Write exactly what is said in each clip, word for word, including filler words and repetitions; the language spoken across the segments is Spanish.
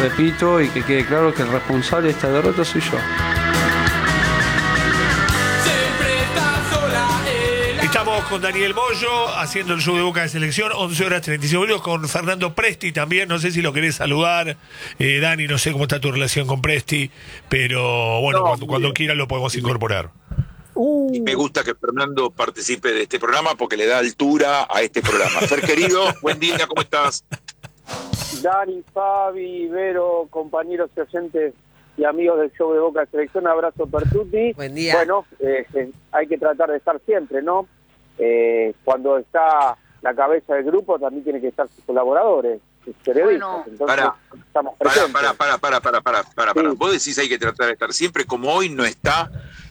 repito, y que quede claro que el responsable de esta derrota soy yo. Estamos con Daniel Moyo haciendo el show de Boca de Selección, once horas treinta y cinco minutos, con Fernando Presti también. No sé si lo querés saludar, eh, Dani, no sé cómo está tu relación con Presti, pero bueno, no, cuando, cuando quiera lo podemos incorporar. Uh. Me gusta que Fernando participe de este programa porque le da altura a este programa. Fer querido, buen día, ¿cómo estás? Dani, Fabi, Vero, compañeros y oyentes y amigos del show de Boca de Selección, abrazo per tutti. Buen día. Bueno, eh, eh, hay que tratar de estar siempre, ¿no? Eh, cuando está la cabeza del grupo también tiene que estar sus colaboradores, sus periodistas. Bueno, entonces para, estamos para, presentes. para, para, para, para, para, para, para. Sí. Vos decís hay que tratar de estar siempre, como hoy no está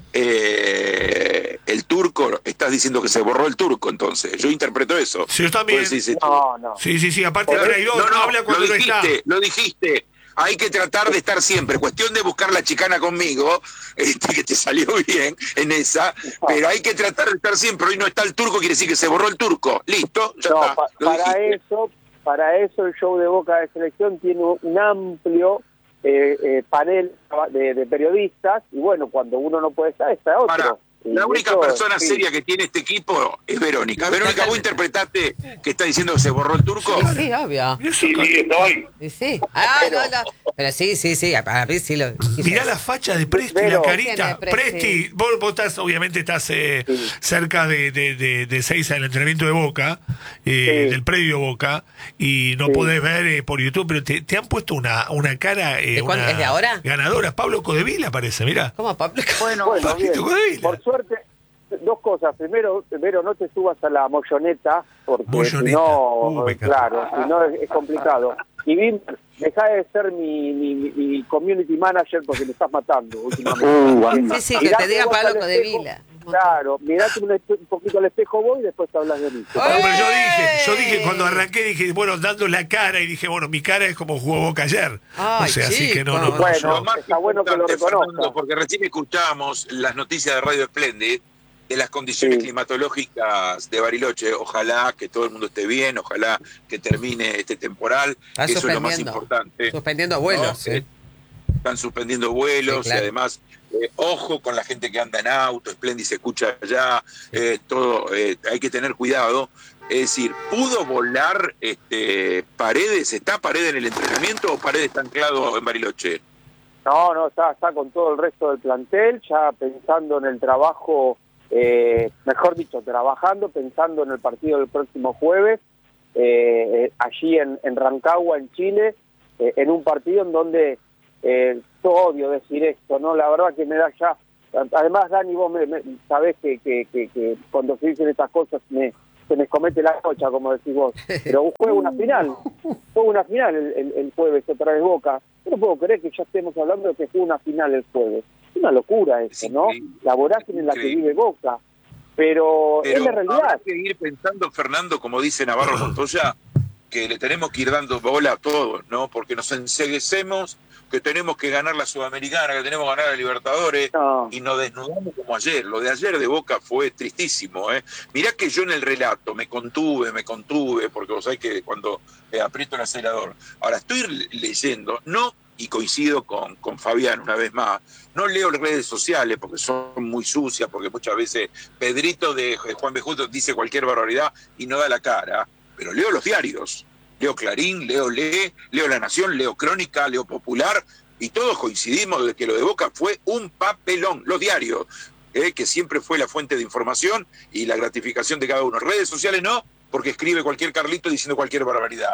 eh, el turco, estás diciendo que se borró el turco, entonces. Yo interpreto eso. Sí, yo también. Decís, no, no. Sí, sí, sí, aparte no, traidor, no, no, no habla cuando lo dijiste, no está. lo dijiste. Hay que tratar de estar siempre. Cuestión de buscar la chicana conmigo, este, que te salió bien en esa, pero hay que tratar de estar siempre. Hoy no está el turco, quiere decir que se borró el turco. Listo, ya no, está. Pa para dijiste. eso, para eso el show de Boca de Selección tiene un amplio eh, eh, panel de, de periodistas, y bueno, cuando uno no puede estar, está otro. Para. La única eso, persona sí. seria que tiene este equipo es Verónica. Verónica, ¿vos interpretaste que está diciendo que se borró el turco? Sí, sí, obvio. Sí, estoy. Sí, sí. Ah, pero, no, no. Pero sí, sí, sí. A mí sí lo. Mirá la facha de Presti, Pero, la carita. Presti? Presti, vos, vos estás, obviamente estás eh, sí. cerca de, de, de, de Seiza, del entrenamiento de Boca, eh, Sí. del predio Boca, y no Sí. podés ver eh, por YouTube, pero te, te han puesto una, una cara. Eh, ¿De cuándo? una ¿Es de ahora? Ganadora. Pablo Codevila parece, mirá. ¿Cómo, Pablo? Bueno, bueno bien. Pablito Codevila. Por suerte, dos cosas. Primero, primero no te subas a la molloneta, porque Molloneta. si no, Uh, me encanta. claro, si no es, es complicado. Y Vim, deja de ser mi, mi, mi community manager porque me estás matando últimamente. Sí, sí, que te diga Pablo Codevila. Claro, mirate un, un poquito al espejo vos y después te hablas de mí. Bueno, pero yo dije, yo dije cuando arranqué, dije, bueno, dando la cara, y dije, bueno, mi cara es como jugó Boca ayer. Ay, o sea, así chico. que no, no, no, Bueno, yo- Lo más está bueno que lo importante, reconozca. Fernando, porque recién escuchamos las noticias de Radio Splendid de las condiciones Sí. climatológicas de Bariloche. Ojalá que todo el mundo esté bien, ojalá que termine este temporal, Está que eso es lo más suspendiendo. importante. Suspendiendo vuelos. ¿no? Sí. Eh, Están suspendiendo vuelos Sí, claro. y además, eh, ojo con la gente que anda en auto, Splendid se escucha allá, eh, todo, eh, hay que tener cuidado. Es decir, ¿pudo volar este, Paredes? ¿Está Paredes en el entrenamiento o Paredes está anclado en Bariloche? No, no, está, está con todo el resto del plantel, ya pensando en el trabajo, eh, mejor dicho, trabajando, pensando en el partido del próximo jueves, eh, eh, allí en, en Rancagua, en Chile, eh, en un partido en donde, eh, yo odio decir esto, ¿no? La verdad que me da ya, además Dani, vos me, me, sabés que, que, que, que cuando se dicen estas cosas me, se me comete la cocha, como decís vos, pero un juego, una final, fue una final el, el, el jueves otra vez Boca. Yo no puedo creer que ya estemos hablando de que fue una final el jueves. Es una locura eso, ¿no? La vorágine en la que vive Boca. Pero, Pero es la realidad. habrá que ir pensando, Fernando, como dice Navarro Montoya, que le tenemos que ir dando bola a todos, ¿no? Porque nos enseguecemos, que tenemos que ganar la Sudamericana, que tenemos que ganar la Libertadores, No. y nos desnudamos como ayer. Lo de ayer de Boca fue tristísimo, ¿eh? Mirá que yo en el relato me contuve, me contuve, porque vos sabés que cuando eh, aprieto el acelerador. Ahora, estoy leyendo, no, y coincido con, con Fabián una vez más, no leo las redes sociales porque son muy sucias, porque muchas veces Pedrito de Juan B. Justo dice cualquier barbaridad y no da la cara, pero leo los diarios. Leo Clarín, leo Lee, leo La Nación, leo Crónica, leo Popular, y todos coincidimos de que lo de Boca fue un papelón, los diarios, eh, que siempre fue la fuente de información y la gratificación de cada uno. Redes sociales no, porque escribe cualquier Carlito diciendo cualquier barbaridad.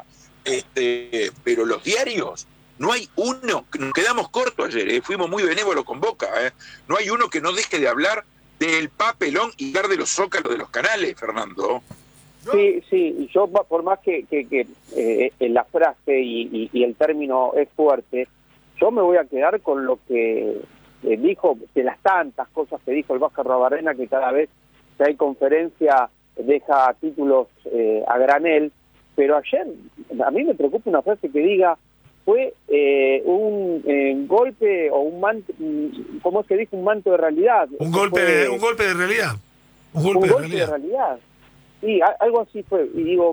Este, pero los diarios, no hay uno, nos quedamos cortos ayer, eh, fuimos muy benévolos con Boca, eh, no hay uno que no deje de hablar del papelón y hablar de los zócalos de los canales, Fernando. Sí, sí, y yo por más que, que, que eh, la frase y, y, y el término es fuerte, yo me voy a quedar con lo que eh, dijo, de las tantas cosas que dijo el Vasco Rabarrena, que cada vez que hay conferencia deja títulos eh, a granel, pero ayer a mí me preocupa una frase que diga, fue eh, un eh, golpe o un manto, ¿cómo es que dice? Un manto de realidad. Un golpe, fue, de, un golpe de realidad. Un golpe, un de, golpe realidad. de realidad. Sí, a, algo así fue. Y digo,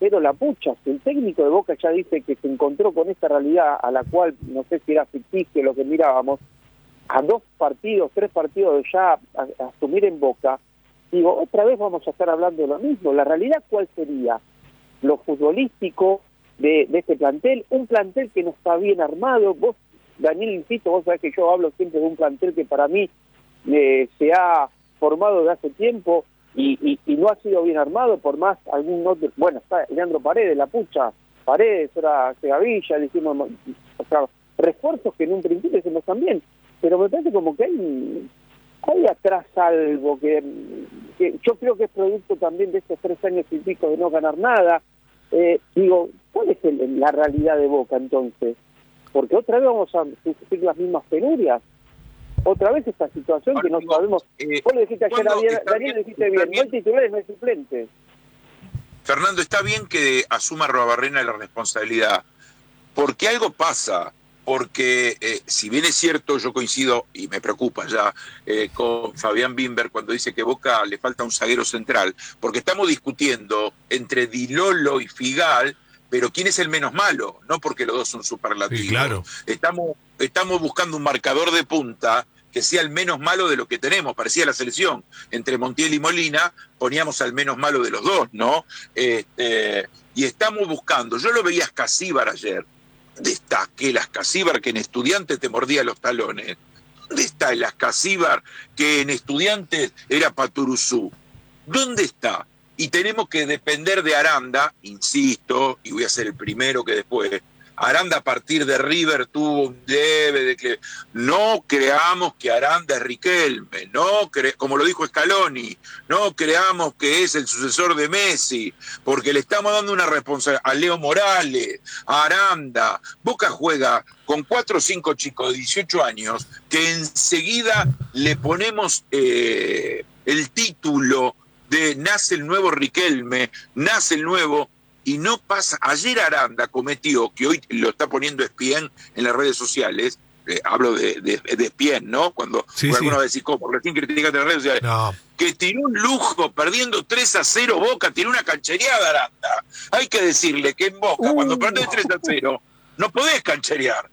pero la pucha, si el técnico de Boca ya dice que se encontró con esta realidad a la cual no sé si era ficticio lo que mirábamos, a dos partidos, tres partidos de ya a, a asumir en Boca, digo, otra vez vamos a estar hablando de lo mismo. La realidad, ¿cuál sería? Lo futbolístico de, de este plantel, un plantel que no está bien armado. Vos, Daniel, insisto, vos sabés que yo hablo siempre de un plantel que para mí eh, se ha formado de hace tiempo y, y, y no ha sido bien armado, por más algún otro, bueno, está Leandro Paredes, la pucha, Paredes, ahora Segavilla, dijimos, o sea, refuerzos que en un principio se nos también, pero me parece como que hay, hay atrás algo que, que yo creo que es producto también de estos tres años y pico de no ganar nada. Eh, digo, ¿cuál es el, la realidad de Boca entonces? Porque otra vez vamos a sufrir las mismas penurias. Otra vez esta situación que no sabemos. Eh, Vos le dijiste ayer a Daniel, Daniel le dijiste bien, no hay titulares, no hay suplentes. Fernando, está bien que asuma Arruabarrena la responsabilidad, porque algo pasa, porque eh, si bien es cierto, yo coincido, y me preocupa ya, eh, con Fabián Bimber cuando dice que Boca le falta un zaguero central, porque estamos discutiendo entre Di Lolo y Figal, pero ¿quién es el menos malo? No porque los dos son superlativos. Sí, claro. Estamos, estamos buscando un marcador de punta que sea el menos malo de lo que tenemos. Parecía la selección. Entre Montiel y Molina poníamos al menos malo de los dos, ¿no? Este, y estamos buscando. Yo lo veía a Escasíbar ayer. ¿Dónde está aquel Escasíbar que en Estudiantes te mordía los talones? ¿Dónde está el Escasíbar que en Estudiantes era Paturuzú? ¿Dónde está? Y tenemos que depender de Aranda, insisto, y voy a ser el primero que después, Aranda a partir de River tuvo un debe de que no creamos que Aranda es Riquelme, no cre como lo dijo Scaloni, no creamos que es el sucesor de Messi, porque le estamos dando una responsabilidad a Leo Morales, a Aranda. Boca juega con cuatro o cinco chicos de dieciocho años que enseguida le ponemos eh, el título de nace el nuevo Riquelme, nace el nuevo, y no pasa. Ayer Aranda cometió, que hoy lo está poniendo Espien en las redes sociales, eh, hablo de, de, de Espien, ¿no? Cuando sí, alguna sí. vez decís, ¿cómo? Recién criticaste en las redes sociales. No. Que tiró un lujo, perdiendo tres a cero Boca, tiró una canchereada Aranda. Hay que decirle que en Boca, uh. cuando perdés tres a cero, no podés cancherear.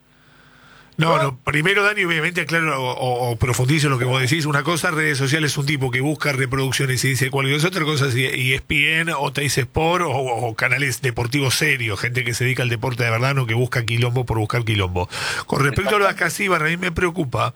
No, no, primero, Dani, obviamente, aclaro o, o, o profundizo lo que vos decís. Una cosa, redes sociales es un tipo que busca reproducciones y dice cualquier cosa. Otra cosa es E S P N o Teis Sport o, o canales deportivos serios, gente que se dedica al deporte de verdad, no que busca quilombo por buscar quilombo. Con respecto a lo de Escasíbar, a mí me preocupa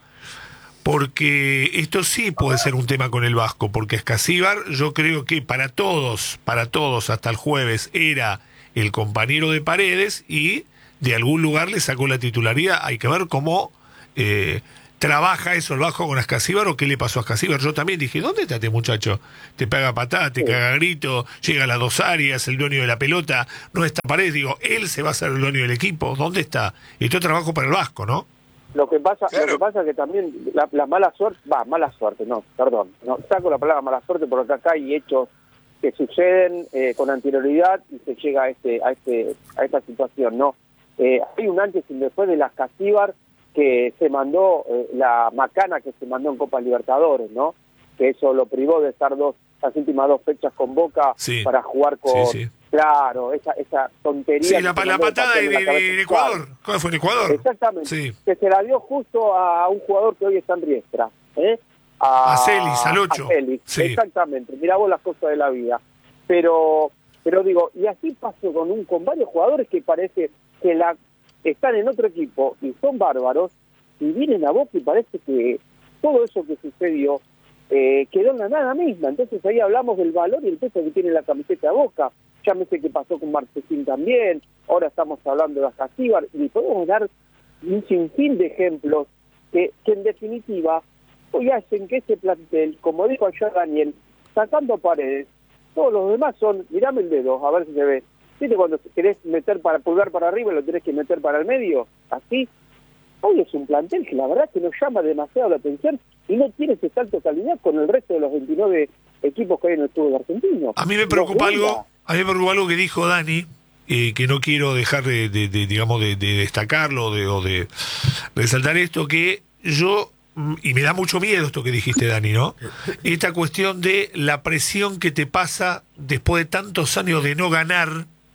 porque esto sí puede ser un tema con el Vasco, porque Escasíbar, yo creo que para todos, para todos, hasta el jueves, era el compañero de Paredes y de algún lugar le sacó la titularidad. Hay que ver cómo eh, trabaja eso el Vasco con Escasíbar o qué le pasó a Escasíbar. Yo también dije, ¿dónde está este muchacho? Te pega patada, te sí. caga grito, llega a las dos áreas, el dueño de la pelota, no está Paredes. Digo, él se va a ser el dueño del equipo. ¿Dónde está? Esto es trabajo para el Vasco, ¿no? Lo que pasa, claro. lo que pasa es que también la, la mala suerte, va, mala suerte, no, perdón, no, saco la palabra mala suerte porque acá hay hechos que suceden eh, con anterioridad y se llega a este, a este, a esta situación, ¿no? Eh, hay un antes y un después de las Escasíbar que se mandó, eh, la macana que se mandó en Copa Libertadores, ¿no? Que eso lo privó de estar dos, las últimas dos fechas con Boca sí. para jugar con... Sí, sí. Claro, esa, esa tontería... Sí, la, la patada de, de, de Ecuador. ¿Cómo fue en Ecuador? Exactamente. Sí. Que se la dio justo a un jugador que hoy está en Riestra, ¿eh? A, a Celis, al ocho. A Celis, sí. Exactamente. Mirá vos las cosas de la vida. Pero... Pero digo, y así pasó con un con varios jugadores que parece que la están en otro equipo y son bárbaros, y vienen a Boca y parece que todo eso que sucedió eh, quedó en la nada misma. Entonces ahí hablamos del valor y el peso que tiene la camiseta de Boca. Ya me sé que pasó con Marchesín también, ahora estamos hablando de Escasíbar, y podemos dar un sinfín de ejemplos que, que en definitiva hoy hacen que ese plantel, como dijo ayer Daniel, sacando Paredes, todos los demás son, mirame el dedo, a ver si se ve. ¿Viste cuando querés meter para pulgar para arriba y lo tenés que meter para el medio? Así. Hoy es un plantel que la verdad que nos llama demasiado la atención y no tiene ese salto de calidad con el resto de los veintinueve equipos que hay en el fútbol argentino. A mí me preocupa algo, a mí me preocupa algo que dijo Dani, eh, que no quiero dejar de, de, de digamos, de, de destacarlo de, o de resaltar esto, que yo... Y me da mucho miedo esto que dijiste, Dani, ¿no? Esta cuestión de la presión que te pasa después de tantos años de no ganar,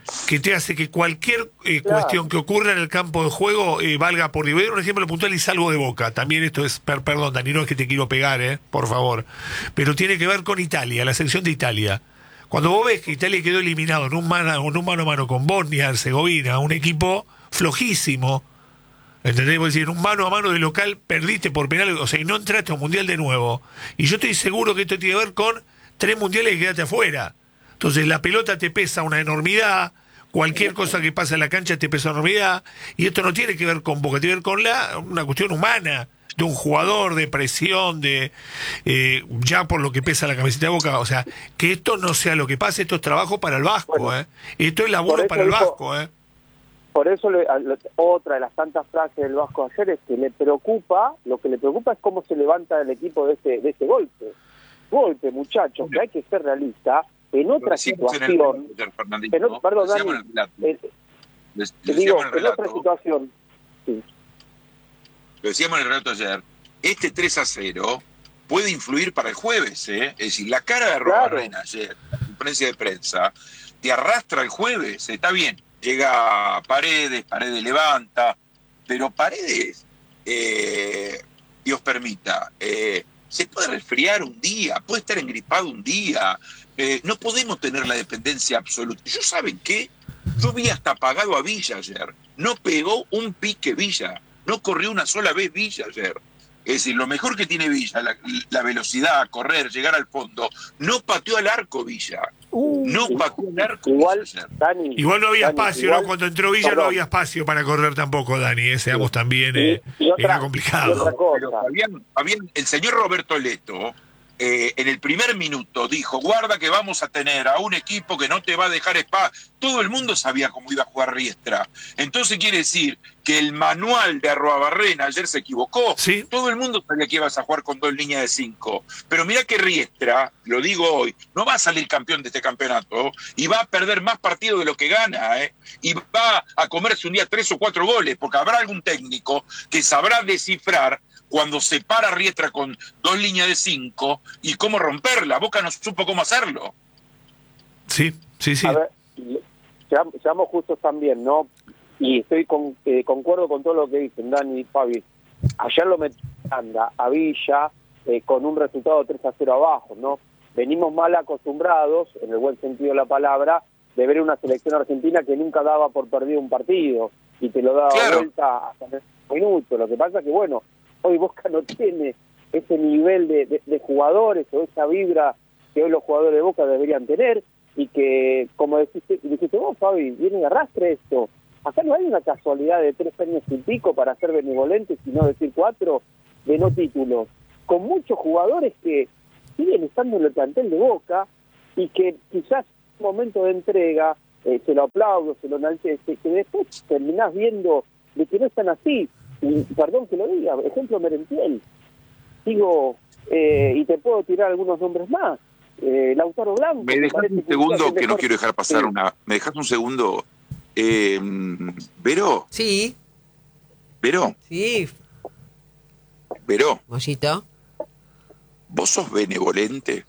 que te hace que cualquier eh, Claro. cuestión que ocurra en el campo de juego eh, valga por... Y voy a dar un ejemplo puntual y salgo de Boca. También esto es... Per, perdón, Dani, no es que te quiero pegar, eh, por favor. Pero tiene que ver con Italia, la selección de Italia. Cuando vos ves que Italia quedó eliminado en un mano, en un mano a mano con Bosnia, Herzegovina, un equipo flojísimo, ¿entendés? Vos decís, en un mano a mano de local perdiste por penal, o sea, y no entraste a un mundial de nuevo. Y yo estoy seguro que esto tiene que ver con tres mundiales y quedaste afuera. Entonces la pelota te pesa una enormidad, cualquier cosa que pasa en la cancha te pesa una enormidad, y esto no tiene que ver con Boca, tiene que ver con la, una cuestión humana, de un jugador, de presión, de eh, ya por lo que pesa la camiseta de Boca. O sea, que esto no sea lo que pase, esto es trabajo para el Vasco, Bueno, ¿eh? Esto es laburo por eso para el dijo- Vasco, ¿eh? Por eso le- a- lo- otra de las tantas frases del Vasco ayer es que le preocupa, lo que le preocupa es cómo se levanta el equipo de ese, de ese golpe. Golpe, muchachos, que hay que ser realista. En Lo otra decíamos en el situación, relato ayer, Fernandito, en ot- perdón, lo decíamos Dani, en el relato. eh, Les- te lo digo, decíamos en el en otra relato, situación, sí. lo decíamos en el relato ayer, este tres a cero puede influir para el jueves, ¿eh? Es decir, la cara de Arruabarrena ayer, en la conferencia de prensa, te arrastra el jueves, está bien, llega Paredes, Paredes levanta, pero Paredes, eh, Dios permita, eh, se puede resfriar un día, puede estar engripado un día, eh, no podemos tener la dependencia absoluta. ¿Yo saben qué? Yo vi hasta apagado a Villa ayer, no pegó un pique Villa, no corrió una sola vez Villa ayer. Es decir, lo mejor que tiene Villa, la, la velocidad, correr, llegar al fondo, no pateó al arco Villa, no pateó al arco Igual, Villa ayer. Dani, Igual no había Dani, espacio, igual- ¿no? Cuando entró Villa no perdón. había espacio para correr tampoco, Dani, eh, seamos también, eh, Y- y otra- era y complicado. otra cosa. Pero Fabián, Fabián, el señor Roberto Leto, eh, en el primer minuto dijo, guarda que vamos a tener a un equipo que no te va a dejar espacio. Todo el mundo sabía cómo iba a jugar Riestra. Entonces quiere decir que el manual de Arruabarrena ayer se equivocó. Sí. Todo el mundo sabía que ibas a jugar con dos líneas de cinco. Pero mira que Riestra, lo digo hoy, no va a salir campeón de este campeonato y va a perder más partidos de lo que gana, ¿eh? Y va a comerse un día tres o cuatro goles, porque habrá algún técnico que sabrá descifrar cuando se para Riestra con dos líneas de cinco y cómo romperla. Boca no supo cómo hacerlo. Sí, sí, sí. A ver, seamos, seamos justos también, ¿no? Y estoy con, eh, concuerdo con todo lo que dicen Dani y Fabi. Ayer lo metió anda a Villa eh, con un resultado tres a cero abajo, ¿no? Venimos mal acostumbrados, en el buen sentido de la palabra, de ver una selección argentina que nunca daba por perdido un partido y te lo daba Claro. vuelta hasta el minuto. Lo que pasa que, bueno, hoy Boca no tiene ese nivel de, de, de jugadores o esa vibra que hoy los jugadores de Boca deberían tener y que, como dijiste, dijiste vos, Fabi, viene de arrastre esto. Acá no hay una casualidad de tres años y pico para ser benevolentes, sino decir cuatro de no títulos, con muchos jugadores que siguen estando en el plantel de Boca y que quizás en un momento de entrega eh, se lo aplaudo, se lo enaltece, que después terminás viendo de que no están así. Y perdón que lo diga, ejemplo Merentiel. Digo, eh, y te puedo tirar algunos nombres más. Eh, Lautaro Blanco. Me dejas parece un que segundo quizás el que no mejor- quiero dejar pasar Sí. una. ¿Me dejas un segundo? Eh, Vero, Sí, Vero, sí, Vero, Mollito. ¿vos sos benevolente?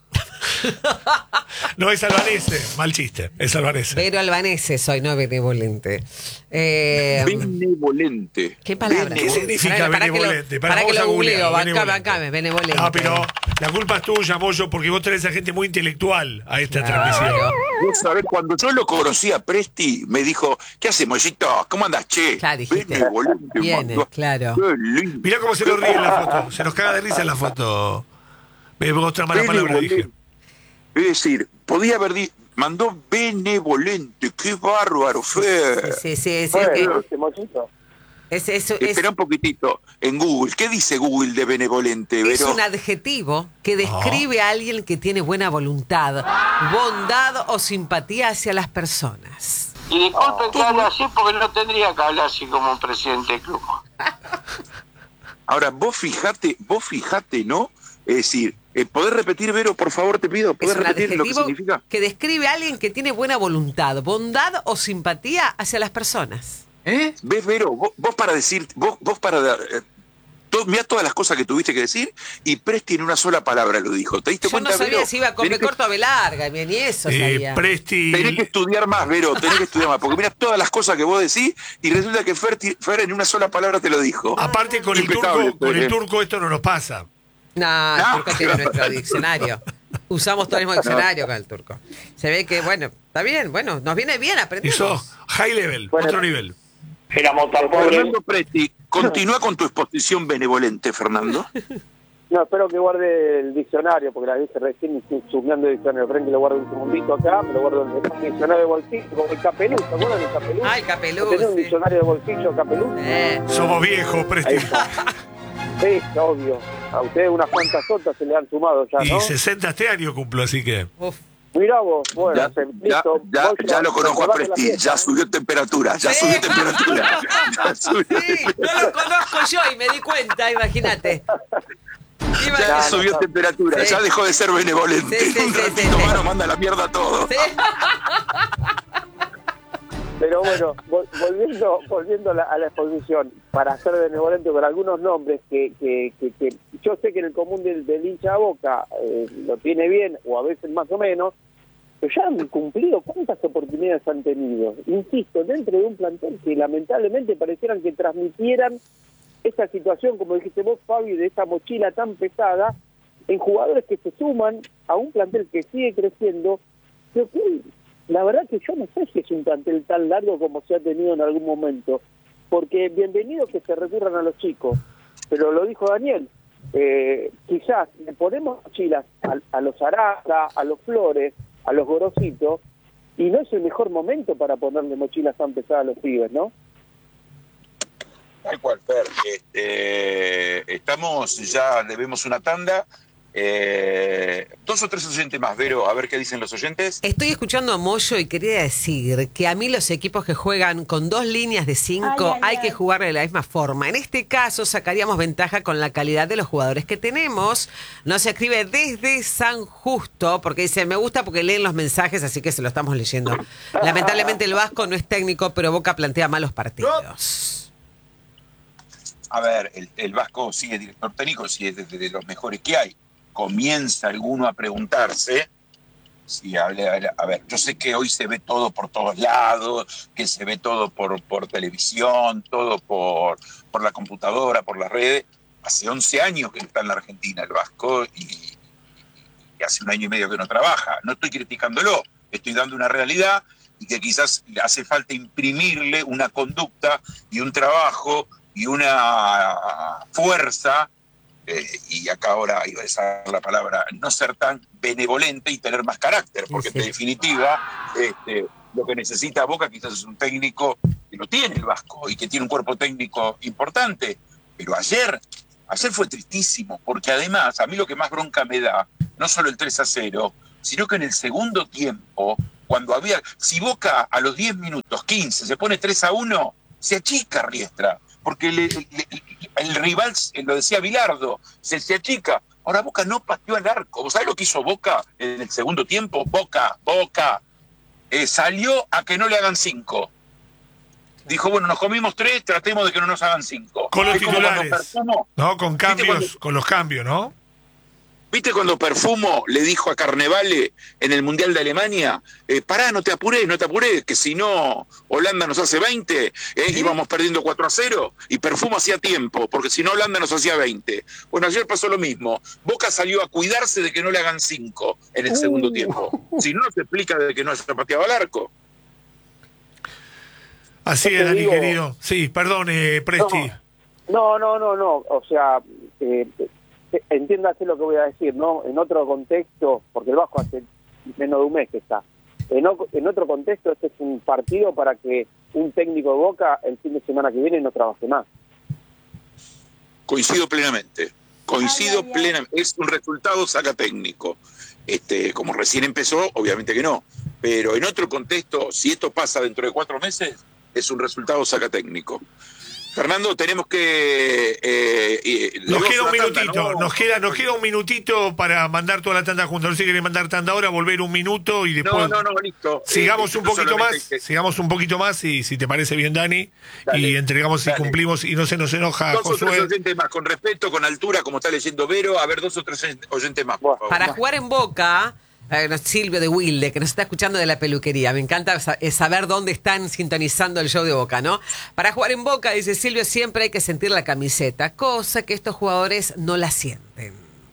No, es albanese, mal chiste, es albanese. Pero albanese soy, no benevolente. Eh, Benevolente. ¿Qué palabra? ¿Qué significa Pará, pará que lo- benevolente? Pará que vamos a lo googlear, googleo, bancame, benevolente. bancame, benevolente. No, pero la culpa es tuya, Moyo, porque vos traes a gente muy intelectual a esta Claro. transmisión. Vos sabés, cuando yo lo conocí a Presti, me dijo, ¿qué haces, Mollito? ¿Cómo andas, che? Claro, dijiste. Benevolente, Viene, mandó- claro. Qué lindo. Mirá cómo se lo ríe en la foto, se nos caga de risa en la foto. Ve, otra mala palabra dije. Es decir, podía haber dicho, mandó benevolente, qué bárbaro, Fer. Sí, sí, sí, es, Bueno, que- ese mochito. es, es- es- Espera un poquitito, en Google, ¿qué dice Google de benevolente, es Vero? un adjetivo que describe a alguien que tiene buena voluntad, bondad o simpatía hacia las personas. Y disculpen que hable así porque no tendría que hablar así como un presidente del club. Ahora, vos fijate, vos fijate, ¿no? Es decir, eh, ¿podés repetir, Vero, por favor, te pido? Es ¿Podés un repetir lo que adjetivo significa? que describe a alguien que tiene buena voluntad, bondad o simpatía hacia las personas. ¿Ves, Vero? Vos, vos para decir, vos, vos para dar, eh, To, mirá todas las cosas que tuviste que decir y Presti en una sola palabra lo dijo. ¿Te diste Yo cuenta, no sabía Vero? si iba con B corto o B larga, ni eso Eh, sabía. Presti. Tenés que estudiar más, Vero, tenés que estudiar más, porque mirá todas las cosas que vos decís y resulta que Fer, Fer en una sola palabra te lo dijo. Aparte, con el Impecable, turco, con el Fer. turco esto no nos pasa. No, el No, turco tiene claro. nuestro diccionario. Usamos todo el mismo diccionario con el turco. Se ve que, bueno, está bien, bueno, nos viene bien aprender. Hizo high level, Bueno. otro nivel. Éramos tan pobres. Fernando Presti, continúa con tu exposición benevolente, Fernando. No, espero que guarde el diccionario, porque la dije recién, estoy chusmeando el diccionario. Frente lo guardo un segundito acá, me lo guardo en el diccionario de bolsillo, como el Capelú, ¿se acuerdan del Capelú? Ah, el Capelú, ¿Tenés un sí. diccionario de bolsillo, Capelú? Eh, Somos viejos, Presti. Ahí está. Sí, obvio. A ustedes unas cuantas otras se le han sumado ya, Y ¿no? sesenta este año cumplo, así que. uf. Mirá vos, bueno, Ya, se- ya, listo. ya, Voy ya a- lo conozco a recordate la Presti, fiesta, ya ¿eh? subió temperatura, ya Sí. subió temperatura. Ya subió, Sí, no lo conozco yo y me di cuenta, imagínate. ya Imagínate. subió no. temperatura, Sí. ya dejó de ser benevolente. Sí, sí, En un sí, ratito sí, sí. más nos manda a la mierda a todo. Sí. Pero bueno, vol- volviendo volviendo a la, a la exposición, para ser benevolente con algunos nombres que, que, que, que yo sé que en el común del, del hincha a Boca eh, lo tiene bien, o a veces más o menos, pero ya han cumplido, ¿cuántas oportunidades han tenido? Insisto, dentro de un plantel que lamentablemente parecieran que transmitieran esa situación, como dijiste vos, Fabi, de esa mochila tan pesada, en jugadores que se suman a un plantel que sigue creciendo, pero que hoy, la verdad que yo no sé si es un plantel tan largo como se ha tenido en algún momento, porque bienvenido que se recurran a los chicos, pero lo dijo Daniel, eh, quizás le ponemos mochilas a, a los Araza, a los Flores, a los Gorositos, y no es el mejor momento para ponerle mochilas tan pesadas a los pibes, ¿no? Tal cual, Fer. Este, estamos, ya debemos una tanda. Eh, dos o tres oyentes más, Vero, a ver qué dicen los oyentes. Estoy escuchando a Moyo y quería decir que a mí los equipos que juegan con dos líneas de cinco Ay, ay, hay ay. que jugar de la misma forma. En este caso sacaríamos ventaja con la calidad de los jugadores que tenemos. Nos escribe desde San Justo porque dice, me gusta porque leen los mensajes, así que se lo estamos leyendo. Lamentablemente el Vasco no es técnico, pero Boca plantea malos partidos. A ver, el, el Vasco sigue director técnico, sí es de, de los mejores que hay. Comienza alguno a preguntarse si hable, a ver, yo sé que hoy se ve todo por todos lados, que se ve todo por, por televisión, todo por, por la computadora, por las redes. Hace once años que está en la Argentina el Vasco y, y hace un año y medio que no trabaja. No estoy criticándolo, estoy dando una realidad y que quizás le hace falta imprimirle una conducta y un trabajo y una fuerza. Eh, y acá ahora iba a usar la palabra, no ser tan benevolente y tener más carácter, porque Sí. en definitiva este, lo que necesita Boca quizás es un técnico que lo tiene el Vasco y que tiene un cuerpo técnico importante, pero ayer, ayer fue tristísimo, porque además a mí lo que más bronca me da, no solo el tres a cero, sino que en el segundo tiempo, cuando había, si Boca a los diez minutos, quince, se pone tres a uno, se achica Riestra, porque le, le, el rival, lo decía Bilardo, se, se achica. Ahora Boca no pateó al arco. ¿Sabés lo que hizo Boca en el segundo tiempo? Boca, Boca, eh, salió a que no le hagan cinco. Dijo, bueno, nos comimos tres, tratemos de que no nos hagan cinco. Con los Es como cuando titulares. Perfumo- No, con cambios, cuando- con los cambios, ¿no? ¿Viste cuando Perfumo le dijo a Carnevale en el Mundial de Alemania, eh, pará, no te apurés, no te apurés, que si no Holanda nos hace veinte, eh, íbamos perdiendo cuatro a cero, y Perfumo hacía tiempo, porque si no Holanda nos hacía veinte. Bueno, ayer pasó lo mismo. Boca salió a cuidarse de que no le hagan cinco en el segundo tiempo. Si no, se explica de que no haya pateado al arco. Así Yo es, te Dani, digo- querido. Sí, perdón, eh, Presti. No, no, no, no. O sea, eh, entiéndase lo que voy a decir, ¿no? En otro contexto, porque el Vasco hace menos de un mes que está. En, o- en otro contexto, este es un partido para que un técnico de Boca el fin de semana que viene no trabaje más. Coincido plenamente. Coincido Ay, ay, ay. plenamente. Es un resultado saca técnico. Este, como recién empezó, obviamente que no. Pero en otro contexto, si esto pasa dentro de cuatro meses, es un resultado saca técnico. Fernando, tenemos que... eh, eh, Nos le queda un damos una tanda, minutito, ¿no? nos queda, nos queda un minutito para mandar toda la tanda juntos. No sé si quieren mandar tanda ahora, volver un minuto y después... No, no, no, listo. Sigamos Eh, un poquito solamente más, que- sigamos un poquito más y si te parece bien, Dani, Dale, y entregamos y dale. cumplimos y no se nos enoja Dos o tres Josué. oyentes más, con respeto, con altura, como está leyendo Vero. A ver, dos o tres oyentes más, por favor. Para jugar en Boca, eh, no, Silvio de Wilde, que nos está escuchando de la peluquería. Me encanta sa- eh, saber dónde están sintonizando el show de Boca, ¿no? Para jugar en Boca, dice Silvio, siempre hay que sentir la camiseta, cosa que estos jugadores no la sienten.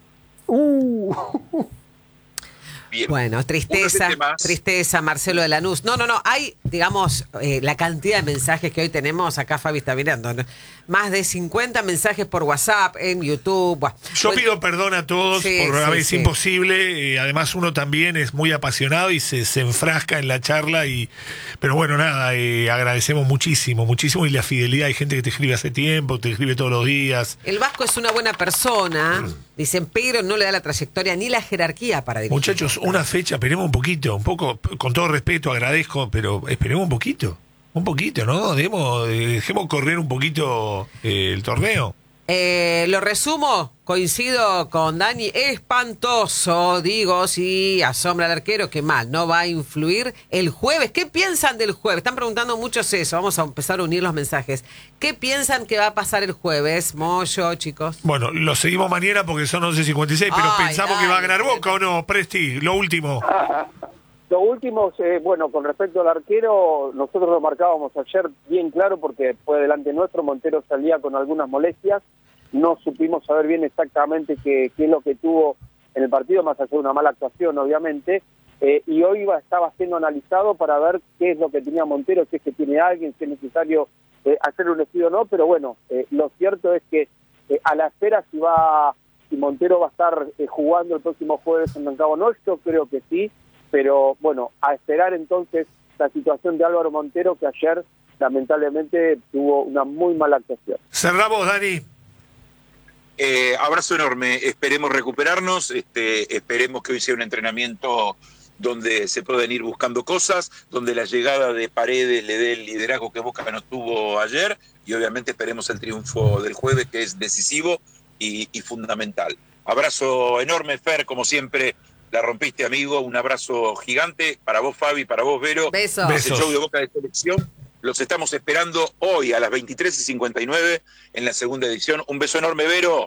Bien. Bueno, Un tristeza, oyente más. tristeza, Marcelo de Lanús. No, no, no, hay, digamos, eh, la cantidad de mensajes que hoy tenemos, acá Fabi está mirando, ¿no? Más de cincuenta mensajes por WhatsApp, en YouTube. Buah. Yo Bueno, pido perdón a todos, Sí, por a sí, veces sí. imposible. eh, además, uno también es muy apasionado y se, se enfrasca en la charla. y Pero bueno, nada, eh, agradecemos muchísimo, muchísimo. Y la fidelidad, hay gente que te escribe hace tiempo, te escribe todos los días. El Vasco es una buena persona, dicen, pero no le da la trayectoria ni la jerarquía para dirigir. Muchachos, una fecha, esperemos un poquito, un poco, con todo respeto, agradezco, pero esperemos un poquito, un poquito, ¿no? Dejemos, dejemos correr un poquito eh, el torneo. Eh, lo resumo, coincido con Dani, espantoso, digo, si asombra al arquero, que mal, no va a influir el jueves. ¿Qué piensan del jueves? Están preguntando muchos eso, vamos a empezar a unir los mensajes. ¿Qué piensan que va a pasar el jueves, Moyo, chicos? Bueno, lo seguimos mañana porque son once cincuenta y seis, pero Ay, pensamos que va a dale, ganar dale. Boca o no, Presti, lo último. Lo último, eh, bueno, con respecto al arquero, nosotros lo marcábamos ayer bien claro porque fue delante nuestro, Montero salía con algunas molestias, no supimos saber bien exactamente qué, qué es lo que tuvo en el partido, más allá de una mala actuación, obviamente, eh, y hoy iba, estaba siendo analizado para ver qué es lo que tenía Montero, si es que tiene alguien, si es necesario eh, hacer un estudio o no, pero bueno, eh, lo cierto es que eh, a la espera si va, si Montero va a estar eh, jugando el próximo jueves en Rancagua o no, yo creo que sí, pero bueno, a esperar entonces la situación de Álvaro Montero, que ayer lamentablemente tuvo una muy mala actuación. Cerramos, Dani. Eh, abrazo enorme, esperemos recuperarnos, este, esperemos que hoy sea un entrenamiento donde se pueden ir buscando cosas, donde la llegada de Paredes le dé el liderazgo que Boca no tuvo ayer, y obviamente esperemos el triunfo del jueves, que es decisivo y, y fundamental. Abrazo enorme, Fer, como siempre, la rompiste, amigo, un abrazo gigante para vos, Fabi, para vos, Vero. Besos. Besos. El show de Boca de Selección. Los estamos esperando hoy a las veintitrés y cincuenta y nueve en la segunda edición. Un beso enorme, Vero.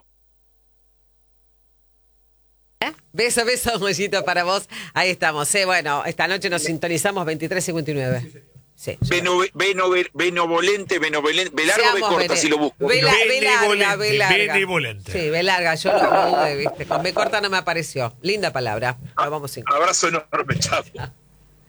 ¿Eh? Beso, beso, Mollito, para vos. Ahí estamos. Eh. Bueno, esta noche nos sintonizamos veintitrés cincuenta y nueve. Sí. Beno, beno, benevolente, benevolente, ve largo, ve Seamos corta, bene- si lo busco. Ve, la- ve larga, Benevolente, ve larga. benevolente. Sí, ve larga, yo lo, lo dudé, viste. Con B corta no me apareció. Linda palabra. Nos vamos cinco. Abrazo enorme, chao.